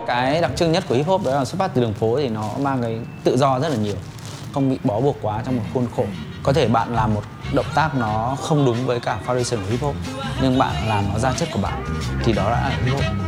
Cái đặc trưng nhất của hip hop đó là xuất phát từ đường phố thì nó mang cái tự do rất là nhiều, không bị bó buộc quá trong một khuôn khổ. Có thể bạn làm một động tác nó không đúng với cả foundation của hip hop, nhưng bạn làm nó ra chất của bạn thì đó đã là hip hop.